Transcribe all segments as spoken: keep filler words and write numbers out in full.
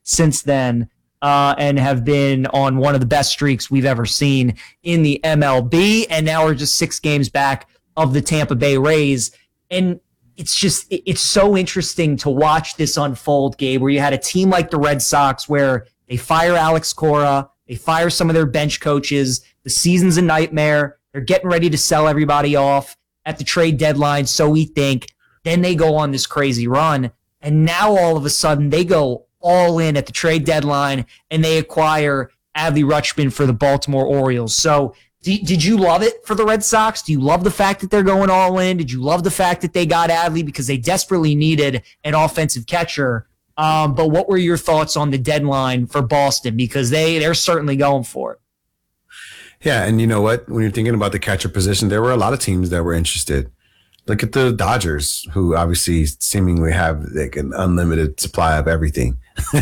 since then, uh, and have been on one of the best streaks we've ever seen in the M L B. And now we're just six games back of the Tampa Bay Rays. And it's just, it's so interesting to watch this unfold, Gabe, where you had a team like the Red Sox where they fire Alex Cora, they fire some of their bench coaches. The season's a nightmare. They're getting ready to sell everybody off at the trade deadline, so we think. Then they go on this crazy run, and now all of a sudden they go all in at the trade deadline, and they acquire Adley Rutschman for the Baltimore Orioles. So d- did you love it for the Red Sox? Do you love the fact that they're going all in? Did you love the fact that they got Adley because they desperately needed an offensive catcher? Um, but what were your thoughts on the deadline for Boston? Because they, they're certainly going for it. Yeah, and you know what? When you're thinking about the catcher position, there were a lot of teams that were interested. Look at the Dodgers, who obviously seemingly have like an unlimited supply of everything.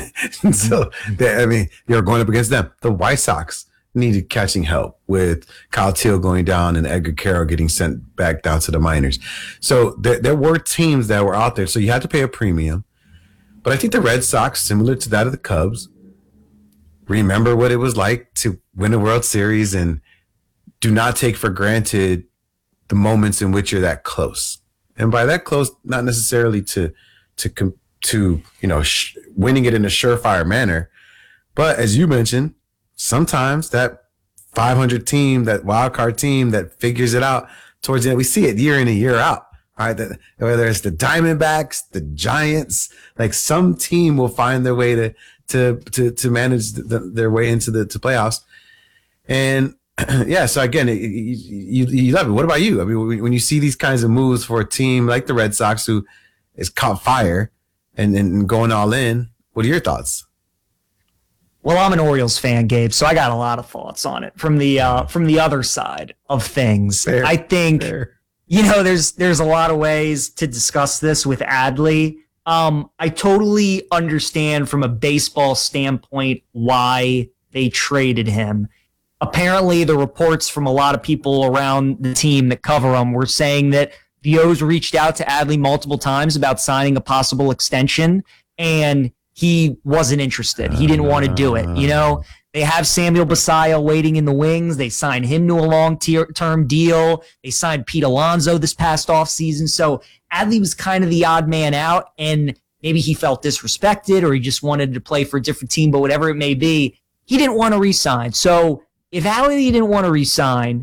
So, they, I mean, you're going up against them. The White Sox needed catching help with Kyle Teal going down and Edgar Carroll getting sent back down to the minors. So there, there were teams that were out there. So you had to pay a premium. But I think the Red Sox, similar to that of the Cubs, remember what it was like to win a World Series and do not take for granted the moments in which you're that close. And by that close, not necessarily to, to, to, you know, sh- winning it in a surefire manner. But as you mentioned, sometimes that five hundred team, that wild card team that figures it out towards the end, we see it year in and year out. All right. The, whether it's the Diamondbacks, the Giants, like some team will find their way to, to, to, to manage the, their way into the to playoffs. And yeah, so again, it, you, you love it. What about you? I mean, when you see these kinds of moves for a team like the Red Sox, who is caught fire and, and going all in, what are your thoughts? Well, I'm an Orioles fan, Gabe, so I got a lot of thoughts on it from the uh, from the other side of things. Fair, I think, fair. you know, there's there's a lot of ways to discuss this with Adley. Um, I totally understand from a baseball standpoint why they traded him. Apparently, the reports from a lot of people around the team that cover him were saying that the O's reached out to Adley multiple times about signing a possible extension, and he wasn't interested. He didn't want to do it. You know, they have Samuel Basallo waiting in the wings. They signed him to a long-term deal. They signed Pete Alonso this past offseason. So Adley was kind of the odd man out, and maybe he felt disrespected or he just wanted to play for a different team, but whatever it may be, he didn't want to re-sign. So if Adley didn't want to re-sign,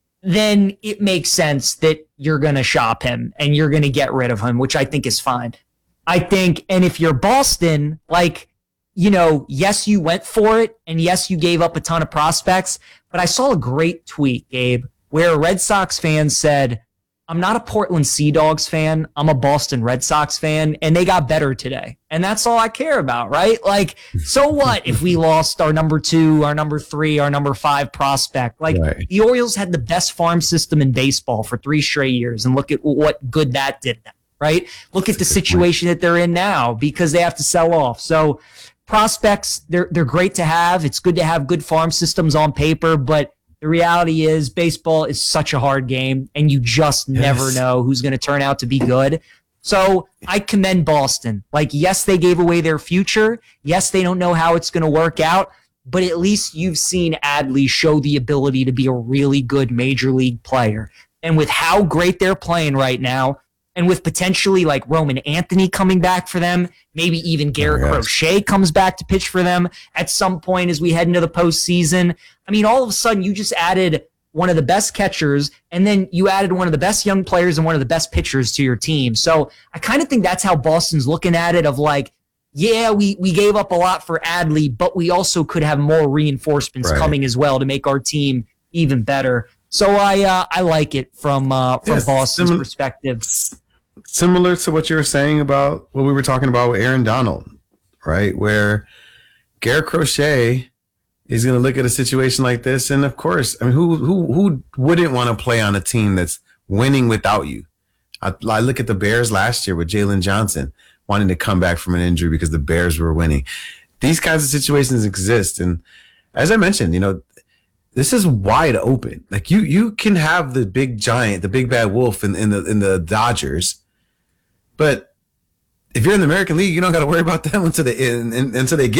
then it makes sense that you're going to shop him and you're going to get rid of him, which I think is fine. I think, and if you're Boston, like, you know, yes, you went for it, and yes, you gave up a ton of prospects, but I saw a great tweet, Gabe, where a Red Sox fan said, I'm not a Portland Sea Dogs fan, I'm a Boston Red Sox fan, and they got better today. And that's all I care about, right? Like, so what if we lost our number two, our number three, our number five prospect? Like, right. The Orioles had the best farm system in baseball for three straight years, and look at what good that did them. Right? Look at the situation that they're in now because they have to sell off. So prospects, they're they're great to have. It's good to have good farm systems on paper, but the reality is baseball is such a hard game, and you just yes. never know who's going to turn out to be good. So I commend Boston. Like, yes, they gave away their future. Yes, they don't know how it's going to work out, but at least you've seen Adley show the ability to be a really good major league player. And with how great they're playing right now, and with potentially like Roman Anthony coming back for them, maybe even Garrett oh, yes. Crochet comes back to pitch for them at some point as we head into the postseason. I mean, all of a sudden you just added one of the best catchers, and then you added one of the best young players and one of the best pitchers to your team. So I kind of think that's how Boston's looking at it, of like, yeah, we, we gave up a lot for Adley, but we also could have more reinforcements right. coming as well to make our team even better. So I uh, I like it from uh, from yes, Boston's sim- perspective. Similar to what you were saying about what we were talking about with Aaron Donald, right? Where Garrett Crochet is going to look at a situation like this, and of course, I mean, who who who wouldn't want to play on a team that's winning without you? I, I look at the Bears last year with Jalen Johnson wanting to come back from an injury because the Bears were winning. These kinds of situations exist, and as I mentioned, you know. This is wide open. Like you, you can have the big giant, the big bad wolf in, in the in the Dodgers, but if you're in the American League, you don't got to worry about them until they in, in, until they get.